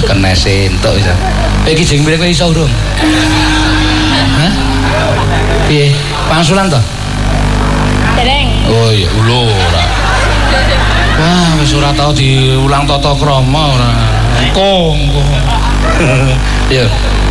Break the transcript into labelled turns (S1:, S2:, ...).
S1: kenes entuk iso. Iki jeng mrene iso urung? Hah? Piye? Pangsulan to?
S2: Dereng.
S1: Oh iya, ora. Wah, wis ora tau diulang tata krama ora. Engko. Ya.